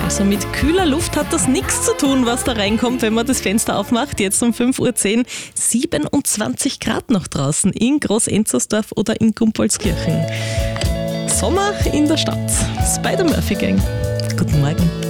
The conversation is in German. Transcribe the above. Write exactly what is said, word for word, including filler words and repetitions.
Also mit kühler Luft hat das nichts zu tun, was da reinkommt, wenn man das Fenster aufmacht. Jetzt um fünf Uhr zehn, siebenundzwanzig Grad noch draußen in Groß-Enzersdorf oder in Gumpolskirchen. Sommer in der Stadt. Spider Murphy Gang. Guten Morgen.